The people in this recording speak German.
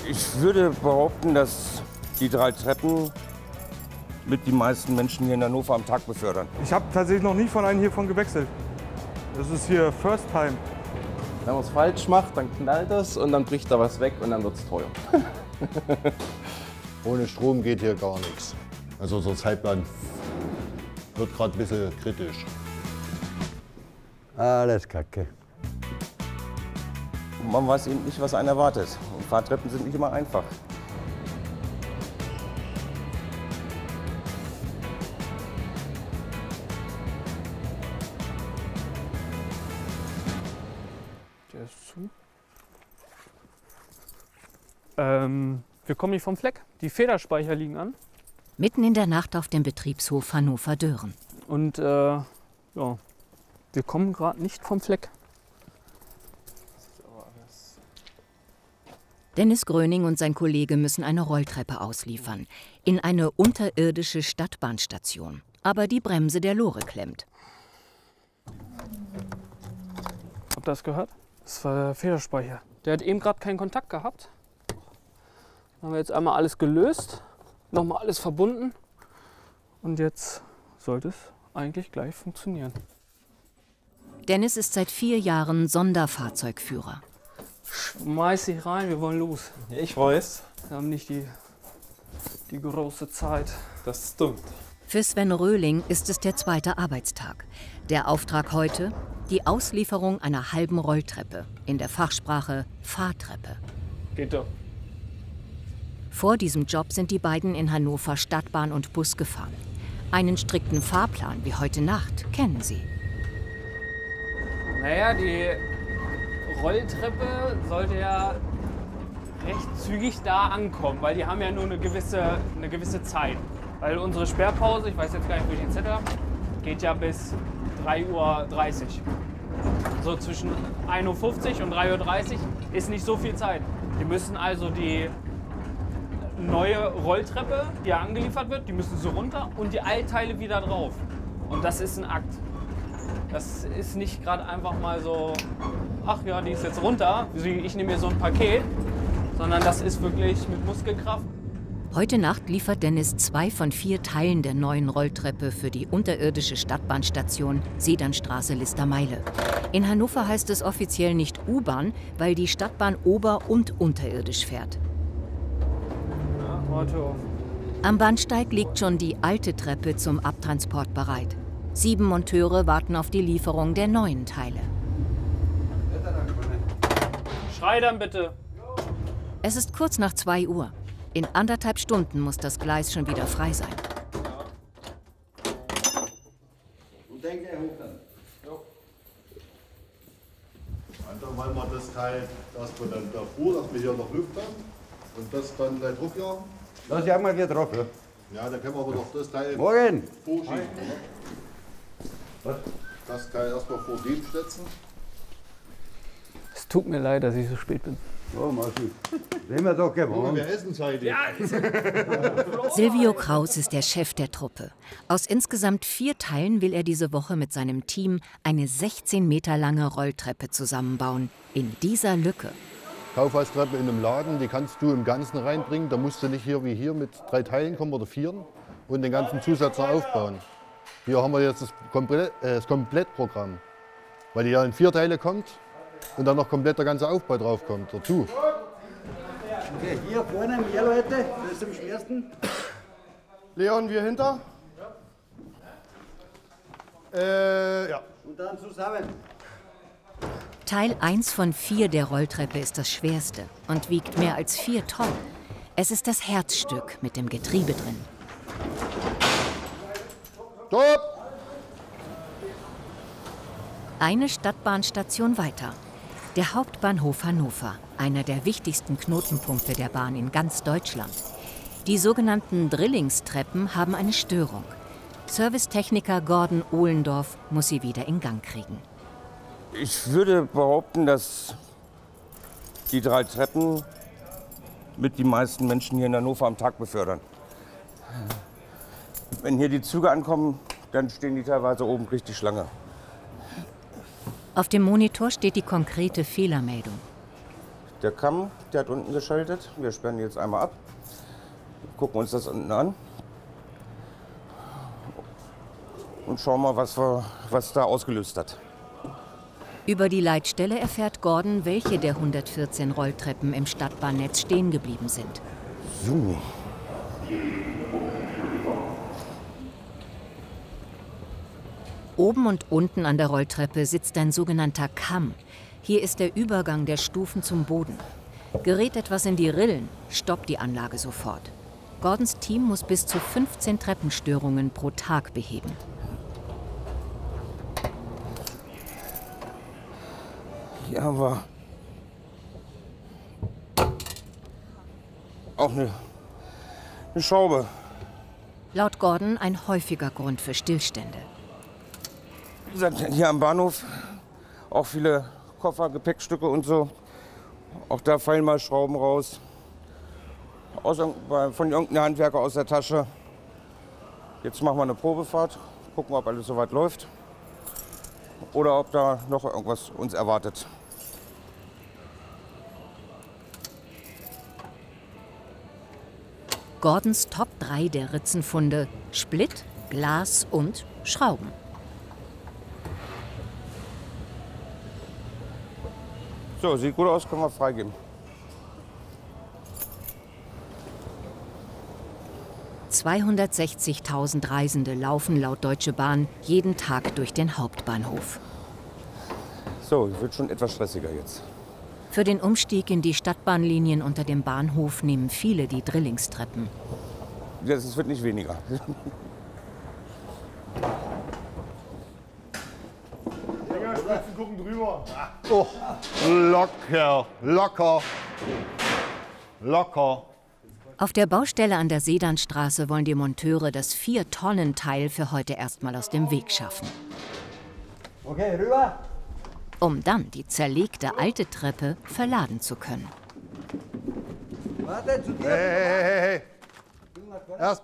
Ich würde behaupten, dass die 3 Treppen mit die meisten Menschen hier in Hannover am Tag befördern. Ich habe tatsächlich noch nie von einem hiervon gewechselt. Das ist hier First Time. Wenn man es falsch macht, dann knallt es und dann bricht da was weg und dann wird es teuer. Ohne Strom geht hier gar nichts. Also unser Zeitplan wird gerade ein bisschen kritisch. Alles Kacke. Man weiß eben nicht, was einen erwartet. Und Fahrtreppen sind nicht immer einfach. Der ist zu. Wir kommen nicht vom Fleck. Die Federspeicher liegen an. Mitten in der Nacht auf dem Betriebshof Hannover-Dören. Und ja, wir kommen gerade nicht vom Fleck. Dennis Gröning und sein Kollege müssen eine Rolltreppe ausliefern. In eine unterirdische Stadtbahnstation. Aber die Bremse der Lore klemmt. Habt ihr das gehört? Das war der Federspeicher. Der hat eben gerade keinen Kontakt gehabt. Dann haben wir jetzt einmal alles gelöst, nochmal alles verbunden. Und jetzt sollte es eigentlich gleich funktionieren. Dennis ist seit 4 Jahren Sonderfahrzeugführer. Schmeiß dich rein, wir wollen los. Ja, ich weiß. Wir haben nicht die große Zeit. Das stimmt. Für Sven Röhling ist es der 2. Arbeitstag. Der Auftrag heute? Die Auslieferung einer halben Rolltreppe. In der Fachsprache Fahrtreppe. Geht doch. Vor diesem Job sind die beiden in Hannover Stadtbahn und Bus gefahren. Einen strikten Fahrplan wie heute Nacht kennen sie. Naja, die Rolltreppe sollte ja recht zügig da ankommen, weil die haben ja nur eine gewisse Zeit. Weil unsere Sperrpause, ich weiß jetzt gar nicht, wo ich den Zettel habe, geht ja bis 3:30 Uhr. So zwischen 1:50 Uhr und 3:30 Uhr ist nicht so viel Zeit. Die müssen also die neue Rolltreppe, die ja angeliefert wird, die müssen so runter und die Altteile wieder drauf. Und das ist ein Akt. Das ist nicht gerade einfach mal so, ach ja, die ist jetzt runter, ich nehme mir so ein Paket, sondern das ist wirklich mit Muskelkraft. Heute Nacht liefert Dennis 2 von 4 Teilen der neuen Rolltreppe für die unterirdische Stadtbahnstation Sedernstraße-Listermeile. In Hannover heißt es offiziell nicht U-Bahn, weil die Stadtbahn ober- und unterirdisch fährt. Ja, Auto. Am Bahnsteig liegt schon die alte Treppe zum Abtransport bereit. 7 Monteure warten auf die Lieferung der neuen Teile. Schrei dann bitte. Es ist kurz nach 2 Uhr. In 1,5 Stunden muss das Gleis schon wieder frei sein. Und dann gleich hoch dann. Einfach weil wir das Teil erstmal dann davor, dass wir hier noch Luft haben und das dann gleich draufjagen. Lass ich auch mal wieder drauf, ja? Ja, dann können wir aber noch das Teil Morgen! vorschieben. Das Teil erstmal vor dem setzen. Es tut mir leid, dass ich so spät bin. Ja, Marci. Sind wir doch gewohnt. Wir essen zeitig. Silvio Kraus ist der Chef der Truppe. Aus insgesamt 4 Teilen will er diese Woche mit seinem Team eine 16 Meter lange Rolltreppe zusammenbauen. In dieser Lücke. Kaufhaustreppe in einem Laden, die kannst du im Ganzen reinbringen. Da musst du nicht hier wie hier mit 3 Teilen kommen oder 4 und den ganzen Zusatz noch aufbauen. Hier haben wir jetzt das Komplettprogramm, weil die ja in 4 Teile kommt und dann noch komplett der ganze Aufbau drauf kommt dazu. Okay, hier vorne mehr Leute, das ist am schwersten. Leon, wir hinter? Ja. Und dann zusammen. Teil 1 von 4 der Rolltreppe ist das schwerste und wiegt mehr als 4 Tonnen. Es ist das Herzstück mit dem Getriebe drin. Stopp! Eine Stadtbahnstation weiter. Der Hauptbahnhof Hannover, einer der wichtigsten Knotenpunkte der Bahn in ganz Deutschland. Die sogenannten Drillingstreppen haben eine Störung. Servicetechniker Gordon Ohlendorf muss sie wieder in Gang kriegen. Ich würde behaupten, dass die 3 Treppen mit die meisten Menschen hier in Hannover am Tag befördern. Wenn hier die Züge ankommen, dann stehen die teilweise oben richtig Schlange. Auf dem Monitor steht die konkrete Fehlermeldung. Der Kamm, der hat unten geschaltet. Wir sperren jetzt einmal ab. Gucken uns das unten an. Und schauen mal, was da ausgelöst hat. Über die Leitstelle erfährt Gordon, welche der 114 Rolltreppen im Stadtbahnnetz stehen geblieben sind. So. Oben und unten an der Rolltreppe sitzt ein sogenannter Kamm. Hier ist der Übergang der Stufen zum Boden. Gerät etwas in die Rillen, stoppt die Anlage sofort. Gordons Team muss bis zu 15 Treppenstörungen pro Tag beheben. Hier haben wir auch eine Schraube. Laut Gordon ein häufiger Grund für Stillstände. Wie gesagt, hier am Bahnhof auch viele Koffer, Gepäckstücke und so. Auch da fallen mal Schrauben raus. Von irgendeinem Handwerker aus der Tasche. Jetzt machen wir eine Probefahrt, gucken, ob alles soweit läuft. Oder ob da noch irgendwas uns erwartet. Gordons Top 3 der Ritzenfunde: Split, Glas und Schrauben. So, sieht gut aus, können wir freigeben. 260.000 Reisende laufen laut Deutsche Bahn jeden Tag durch den Hauptbahnhof. So, wird schon etwas stressiger jetzt. Für den Umstieg in die Stadtbahnlinien unter dem Bahnhof nehmen viele die Drillingstreppen. Es wird nicht weniger. Spitzen gucken drüber. Oh, locker, locker, locker. Auf der Baustelle an der Sedanstraße wollen die Monteure das 4-Tonnen-Teil für heute erstmal aus dem Weg schaffen. Okay, rüber. Um dann die zerlegte alte Treppe verladen zu können. Warte, zu dir. Hey.